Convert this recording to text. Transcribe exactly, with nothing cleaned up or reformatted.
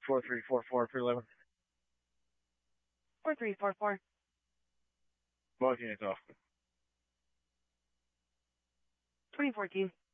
four three four four for eleven. Four three four four. Both units off. Twenty fourteen.